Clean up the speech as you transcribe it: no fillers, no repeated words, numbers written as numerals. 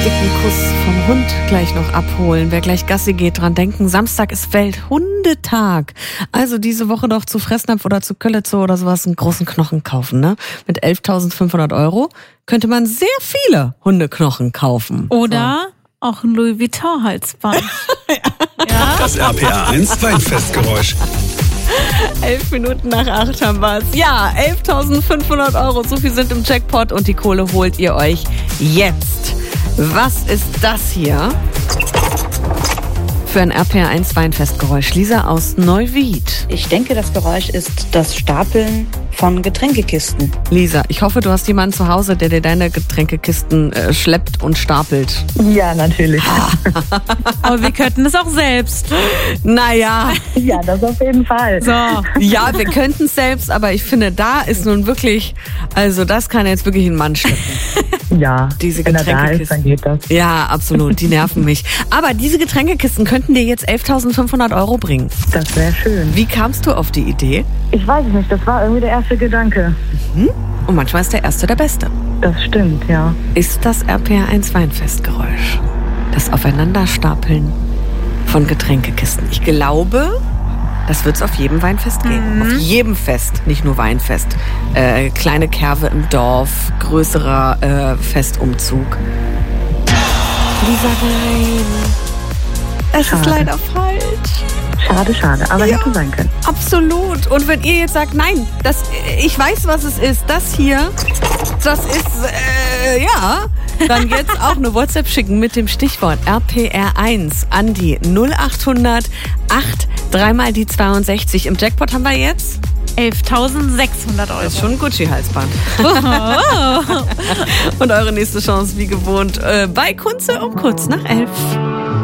dicken Kuss vom Hund gleich noch abholen. Wer gleich Gassi geht, dran denken, Samstag ist Welthundetag. Also diese Woche noch zu Fressnapf oder zu Köllezoo oder sowas einen großen Knochen kaufen, ne? Mit 11.500 € könnte man sehr viele Hundeknochen kaufen. Oder auch ein Louis Vuitton-Halsband. Ja. Das RPR1 Weinfestgeräusch. 11 Minuten nach 8 haben wir es. Ja, 11.500 €, so viel sind im Jackpot und die Kohle holt ihr euch jetzt. Was ist das hier? Für ein RPR1 Weinfestgeräusch. Lisa aus Neuwied. Ich denke, das Geräusch ist das Stapeln von Getränkekisten. Lisa, ich hoffe, du hast jemanden zu Hause, der dir deine Getränkekisten schleppt und stapelt. Ja, natürlich. Aber wir könnten es auch selbst. Naja. Ja, das auf jeden Fall. So. Ja, wir könnten es selbst, aber ich finde, da ist nun wirklich, also das kann jetzt wirklich ein Mann schleppen. Ja, Diese wenn er da ist, Getränkekisten. dann geht das. Ja, absolut, die nerven mich. Aber diese Getränkekisten könnten dir jetzt 11.500 € bringen. Das wäre schön. Wie kamst du auf die Idee? Ich weiß es nicht, das war irgendwie der erste Gedanke. Und manchmal ist der Erste der Beste. Das stimmt, ja. Ist das RPR1 Weinfestgeräusch. Das Aufeinanderstapeln von Getränkekisten. Ich glaube, das wird es auf jedem Weinfest geben. Auf jedem Fest, nicht nur Weinfest. Kleine Kerwe im Dorf, größerer Festumzug. Lisa, nein. Es ist leider falsch. Schade, aber Ja. hätte sein können. Absolut. Und wenn ihr jetzt sagt, nein, ich weiß, was es ist, das hier, das ist, ja, dann jetzt auch eine WhatsApp schicken mit dem Stichwort RPR1 an die 0800 8 3 mal die 62. Im Jackpot haben wir jetzt 11.600 das ist €. schon ein Gucci-Halsband. Und eure nächste Chance, wie gewohnt, bei Kunze um kurz nach 11.